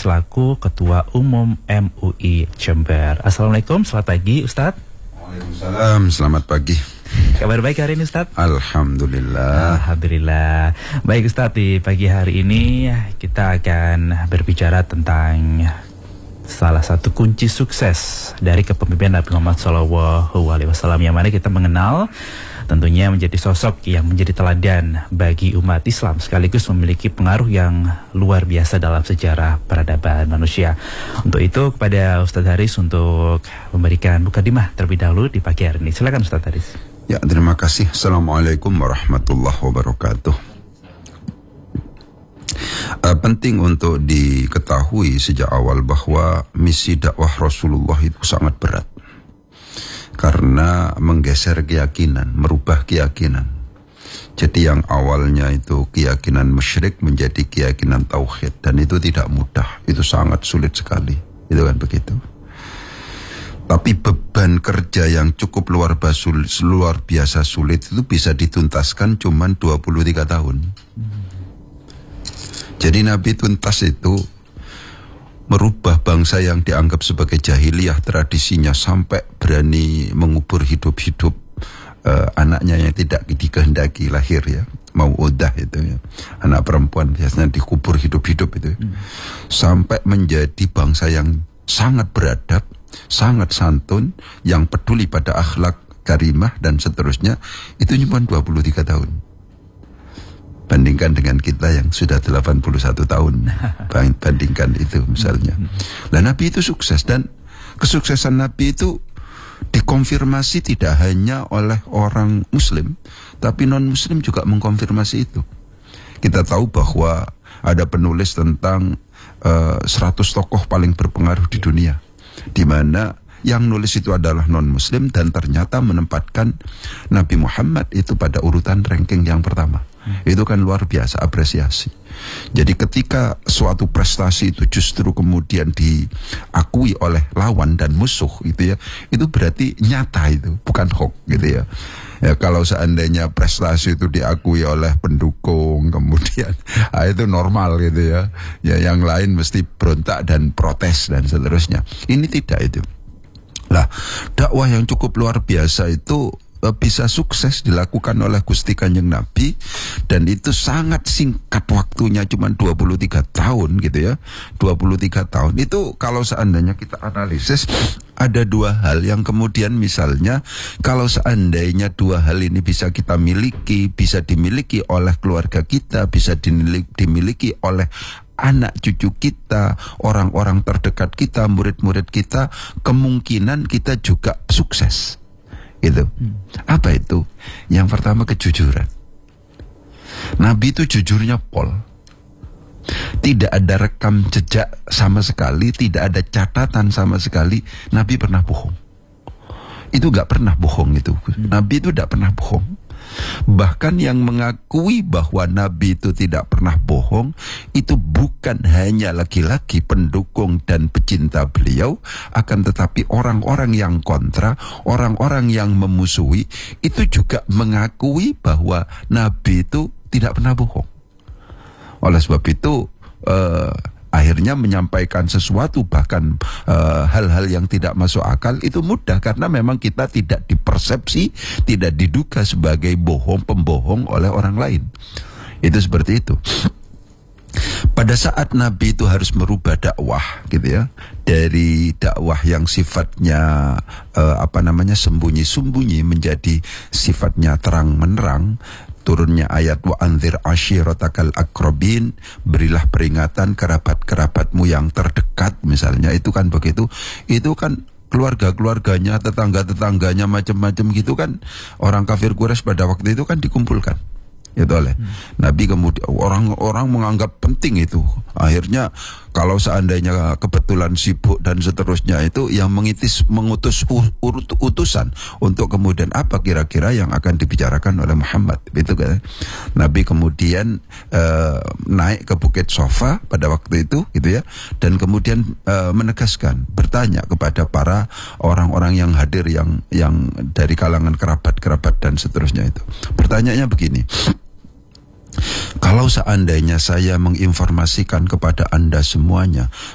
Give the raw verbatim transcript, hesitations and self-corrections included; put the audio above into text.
selaku Ketua Umum M U I Jember. Assalamualaikum, selamat pagi Ustadz. Waalaikumsalam, selamat pagi. Kabar baik hari ini Ustadz? Alhamdulillah. Alhamdulillah. Baik Ustadz, di pagi hari ini kita akan berbicara tentang salah satu kunci sukses dari kepemimpinan Nabi Muhammad shallallahu alaihi wasallam, yang mana kita mengenal tentunya menjadi sosok yang menjadi teladan bagi umat Islam, sekaligus memiliki pengaruh yang luar biasa dalam sejarah peradaban manusia. Untuk itu kepada Ustadz Haris untuk memberikan mukadimah terlebih dahulu di pagi hari ini. Silakan Ustadz Haris. Ya, terima kasih. Assalamualaikum warahmatullahi wabarakatuh. Uh, penting untuk diketahui sejak awal bahwa misi dakwah Rasulullah itu sangat berat. Karena menggeser keyakinan, merubah keyakinan. Jadi yang awalnya itu keyakinan musyrik menjadi keyakinan tauhid, dan itu tidak mudah, itu sangat sulit sekali, itu kan begitu. Tapi beban kerja yang cukup luar biasa, luar biasa sulit itu bisa dituntaskan cuma dua puluh tiga tahun. Jadi Nabi tuntas itu merubah bangsa yang dianggap sebagai jahiliyah tradisinya sampai berani mengubur hidup-hidup uh, anaknya yang tidak dikehendaki lahir, ya, mau'udah itu, ya, anak perempuan biasanya dikubur hidup-hidup itu, hmm. sampai menjadi bangsa yang sangat beradab, sangat santun, yang peduli pada akhlak karimah dan seterusnya. Itu cuma dua puluh tiga tahun. Bandingkan dengan kita yang sudah delapan puluh satu tahun. Bandingkan itu misalnya. Nah, Nabi itu sukses, dan kesuksesan Nabi itu dikonfirmasi tidak hanya oleh orang Muslim, tapi non-Muslim juga mengkonfirmasi itu. Kita tahu bahwa ada penulis tentang uh, seratus tokoh paling berpengaruh di dunia, di mana yang nulis itu adalah non-Muslim, dan ternyata menempatkan Nabi Muhammad itu pada urutan ranking yang pertama. Hmm. Itu kan luar biasa apresiasi. Jadi ketika suatu prestasi itu justru kemudian diakui oleh lawan dan musuh, gitu ya, itu berarti nyata, itu bukan hoax, gitu ya. Ya, kalau seandainya prestasi itu diakui oleh pendukung kemudian, ah, itu normal, gitu ya. Ya, yang lain mesti berontak dan protes dan seterusnya. Ini tidak itu. Lah, dakwah yang cukup luar biasa itu e, bisa sukses dilakukan oleh Gusti Kanjeng Nabi, dan itu sangat singkat waktunya, cuma dua puluh tiga tahun, gitu ya. dua puluh tiga tahun itu kalau seandainya kita analisis, ada dua hal yang kemudian misalnya kalau seandainya dua hal ini bisa kita miliki, bisa dimiliki oleh keluarga kita, bisa dimiliki, dimiliki oleh anak cucu kita, orang-orang terdekat kita, murid-murid kita, kemungkinan kita juga sukses. Gitu. Hmm. Apa itu? Yang pertama, kejujuran. Nabi itu jujurnya pol. Tidak ada rekam jejak sama sekali, tidak ada catatan sama sekali Nabi pernah bohong. Itu gak pernah bohong itu. Hmm. Nabi itu gak pernah bohong. Bahkan yang mengakui bahwa Nabi itu tidak pernah bohong itu bukan hanya laki-laki pendukung dan pecinta beliau, akan tetapi orang-orang yang kontra, orang-orang yang memusuhi itu juga mengakui bahwa Nabi itu tidak pernah bohong. Oleh sebab itu uh, akhirnya menyampaikan sesuatu, bahkan uh, hal-hal yang tidak masuk akal itu mudah, karena memang kita tidak dipersepsi, tidak diduga sebagai bohong, pembohong oleh orang lain. Itu seperti itu. Pada saat Nabi itu harus merubah dakwah, gitu ya, dari dakwah yang sifatnya uh, apa namanya sembunyi-sembunyi menjadi sifatnya terang menerang. Turunnya ayat wa anzir ashiratakal akrobin, berilah peringatan kerabat-kerabatmu yang terdekat, misalnya, itu kan begitu. Itu kan keluarga-keluarganya, tetangga-tetangganya, macam-macam gitu kan. Orang kafir Quraisy pada waktu itu kan dikumpulkan. Itu oleh hmm. Nabi, kemudian orang-orang menganggap penting itu. Akhirnya kalau seandainya kebetulan sibuk dan seterusnya, itu yang mengitis, mengutus urut utusan untuk kemudian apa kira-kira yang akan dibicarakan oleh Muhammad, itu kan. Nabi kemudian uh, naik ke Bukit Sofa pada waktu itu, gitu ya, dan kemudian uh, menegaskan, bertanya kepada para orang-orang yang hadir, yang yang dari kalangan kerabat-kerabat dan seterusnya itu. Pertanyaannya begini: kalau seandainya saya menginformasikan kepada Anda semuanya